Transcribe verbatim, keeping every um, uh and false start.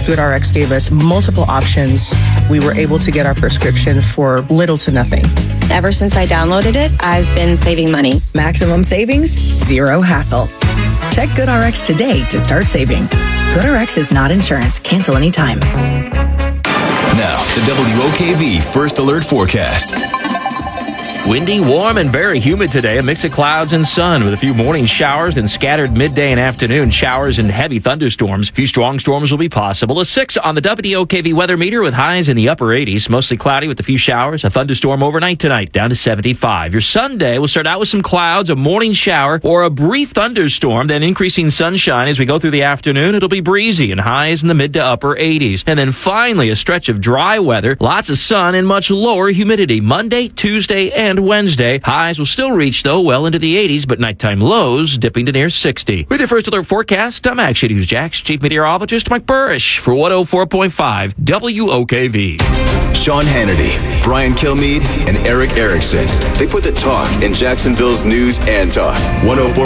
GoodRx gave us multiple options. We were able to get our prescription for little to nothing. Ever since I downloaded it, I've been saving money. Maximum savings, zero hassle. Check GoodRx today to start saving. GoodRx is not insurance. Cancel anytime. Now, the W O K V First Alert Forecast. Windy, warm, and very humid today. A mix of clouds and sun with a few morning showers and scattered midday and afternoon showers and heavy thunderstorms. A few strong storms will be possible. A six on the W O K V weather meter with highs in the upper eighties. Mostly cloudy with a few showers. A thunderstorm overnight tonight down to seventy-five. Your Sunday will start out with some clouds, a morning shower, or a brief thunderstorm, then increasing sunshine as we go through the afternoon. It'll be breezy and highs in the mid to upper eighties. And then finally a stretch of dry weather, lots of sun, and much lower humidity. Monday, Tuesday, and Wednesday. Highs will still reach, though, well into the eighties, but nighttime lows dipping to near sixty. With your First Alert forecast, I'm Action News Jax Chief Meteorologist Mike Burrish for one oh four point five W O K V. Sean Hannity, Brian Kilmeade, and Eric Erickson. They put the talk in Jacksonville's news and talk. one oh four